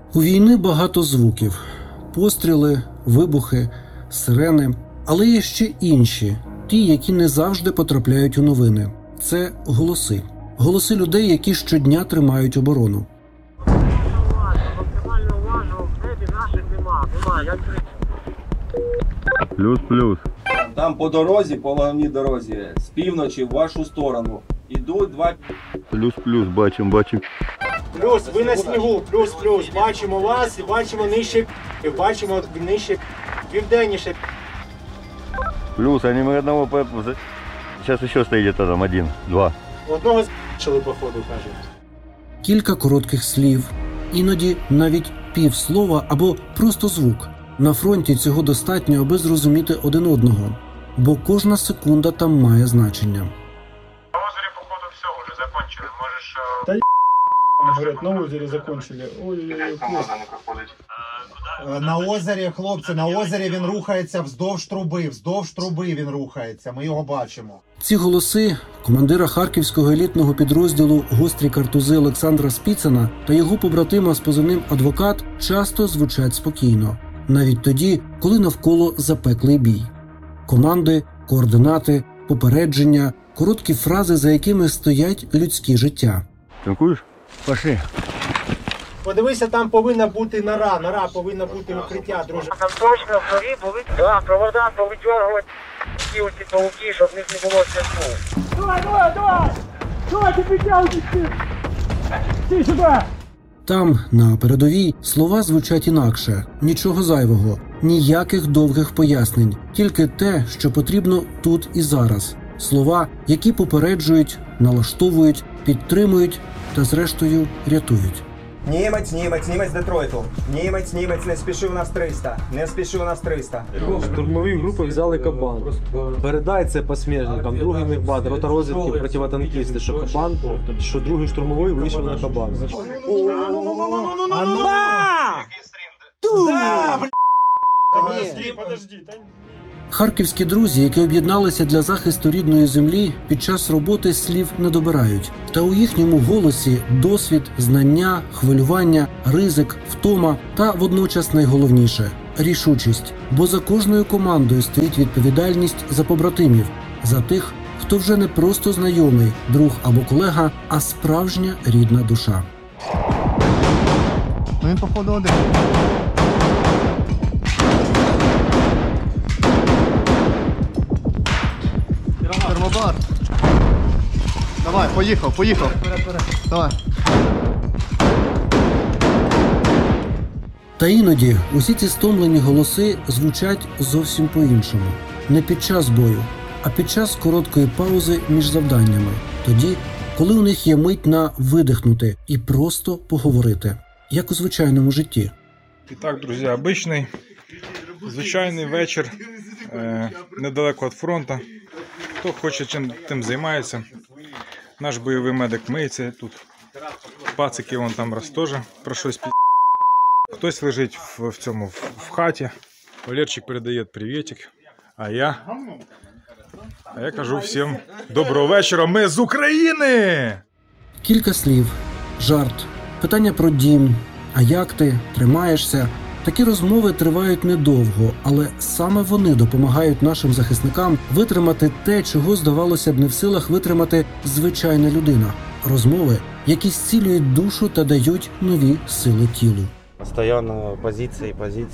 У війни багато звуків – постріли, вибухи, сирени. Але є ще інші, ті, які не завжди потрапляють у новини. Це голоси. Голоси людей, які щодня тримають оборону. Плюс-плюс. Там по дорозі, по головній дорозі, з півночі в вашу сторону ідуть два... Плюс-плюс, бачимо. Плюс, ви на снігу, плюс-плюс. Бачимо вас і бачимо нижче, бачимо нижче, південніше. Плюс, они мы одного... Сейчас еще стоит там один, два. Одного з***чили, походу, кажуть. Кілька коротких слів, іноді навіть півслова або просто звук. На фронті цього достатньо, аби зрозуміти один одного, бо кожна секунда там має значення. На озере, походу, все, уже закончили. Можешь... Говорять, на озері закончили. Ой-ой-ой, На озері, хлопці, на озері він рухається вздовж труби він рухається, ми його бачимо. Ці голоси командира харківського елітного підрозділу «Гострі картузи» Олександра Спіцина та його побратима з позивним «Адвокат» часто звучать спокійно. Навіть тоді, коли навколо запеклий бій. Команди, координати, попередження, короткі фрази, за якими стоять людські життя. Танкуешь? Пошли. Подивися, там повинна бути нора повинна бути укриття, друже. Там точно в зорі були провода повидьоргувати ті оці пауки, щоб в них не було зв'язку. Давай, ти підтягуйся! Ти сюди! Там, на передовій, слова звучать інакше. Нічого зайвого, ніяких довгих пояснень. Тільки те, що потрібно тут і зараз. Слова, які попереджують, налаштовують, підтримують та, зрештою, рятують. Німець Детройту. Німець, не спіши у нас 300. Не спіши у нас 300. Штурмові групи взяли Кабан. Передай це посміжникам. Другий мехбат, рота розвідки, противотанкісти, що Кабан, що другий штурмовий вийшов на Кабан. Подожди, Харківські друзі, які об'єдналися для захисту рідної землі, під час роботи слів не добирають. Та у їхньому голосі досвід, знання, хвилювання, ризик, втома та водночас найголовніше – рішучість. Бо за кожною командою стоїть відповідальність за побратимів, за тих, хто вже не просто знайомий, друг або колега, а справжня рідна душа. Він, походу, один. Термобар. Давай, поїхав. Давай. Та іноді усі ці стомлені голоси звучать зовсім по-іншому. Не під час бою, а під час короткої паузи між завданнями. Тоді, коли у них є мить на видихнути і просто поговорити. Як у звичайному житті. І так, друзі, звичайний вечір недалеко від фронту. Хто хоче чим тим займається. Наш бойовий медик миється тут. Пацики вон там раз теж про щось пі***. Хтось лежить в хаті. Валерчик передає привітик. А я кажу всім доброго вечора, ми з України! Кілька слів, жарт, питання про дім, а як ти, тримаєшся. Такі розмови тривають недовго, але саме вони допомагають нашим захисникам витримати те, чого, здавалося б, не в силах витримати звичайна людина. Розмови, які зцілюють душу та дають нові сили тілу. Постоянно позиції.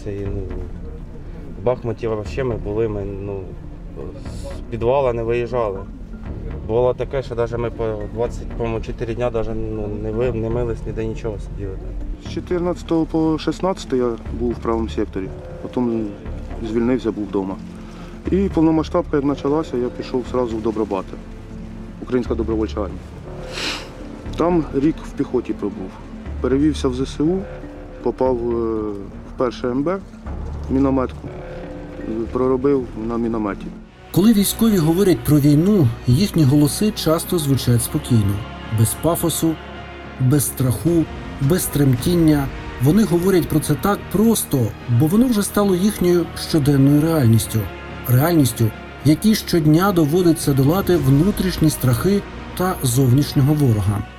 В Бахмуті взагалі ми з підвала не виїжджали. Було таке, що навіть ми по 24 дня не мились, ніде нічого сиділи. З 14 по 16 я був в правому секторі, потім звільнився, був вдома. І повномасштабка, як почалася, я пішов одразу в Добробати, Українська добровольча армія. Там рік в піхоті пробув. Перевівся в ЗСУ, попав в перше МБ, мінометку, проробив на мінометі. Коли військові говорять про війну, їхні голоси часто звучать спокійно. Без пафосу, без страху, без тремтіння. Вони говорять про це так просто, бо воно вже стало їхньою щоденною реальністю. Реальністю, якій щодня доводиться долати внутрішні страхи та зовнішнього ворога.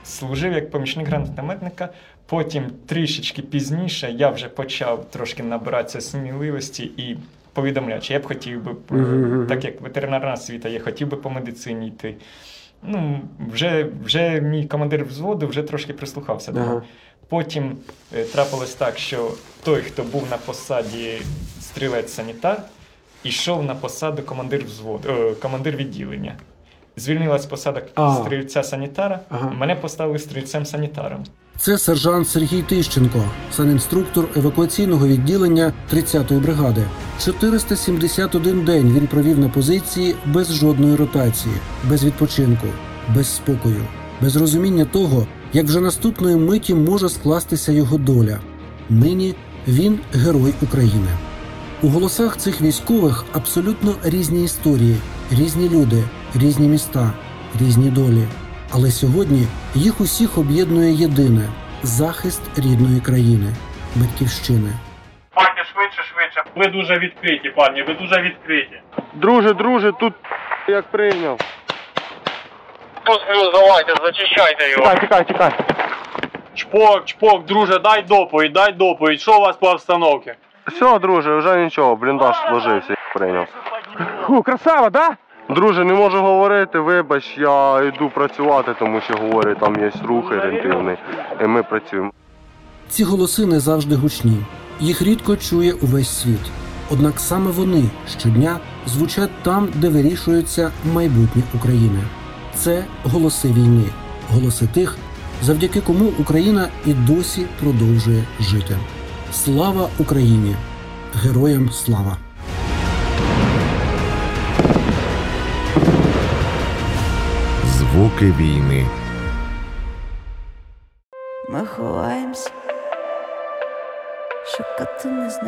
служив як помічник гранатометника. Потім трішечки пізніше я вже почав трошки набиратися сміливості і повідомляти, що я б хотів би, так як ветеринарна освіта, я хотів би по медицині йти. Ну, вже мій командир взводу вже трошки прислухався до мене. Потім трапилось так, що той, хто був на посаді стрілець-санітар, йшов на посаду командир відділення. Звільнилась посада стрільця-санітара, мене поставили стрільцем-санітаром. Це сержант Сергій Тищенко, санінструктор евакуаційного відділення 30-ї бригади. 471 день він провів на позиції без жодної ротації, без відпочинку, без спокою, без розуміння того, як вже наступної миті може скластися його доля. Нині він герой України. У голосах цих військових абсолютно різні історії, різні люди, різні міста, різні долі. Але сьогодні їх усіх об'єднує єдине – захист рідної країни, батьківщини. Пані, швидше. Ви дуже відкриті, пані, ви дуже відкриті. Друже, тут як прийняв. Плюс, давайте, зачищайте його. Тікай. Чпок, друже, дай доповідь. Що у вас по обстановці? Все, друже, вже нічого, бліндаж сложився, прийняв. Красава, да? Друже, не можу говорити, вибач, я йду працювати, тому що, говорю, там є рух орієнтивний, і ми працюємо. Ці голоси не завжди гучні. Їх рідко чує увесь світ. Однак саме вони щодня звучать там, де вирішується майбутнє України. Це голоси війни. Голоси тих, завдяки кому Україна і досі продовжує жити. Слава Україні! Героям слава! Звуки війни. Ми ховаємось, щоб коти не знали.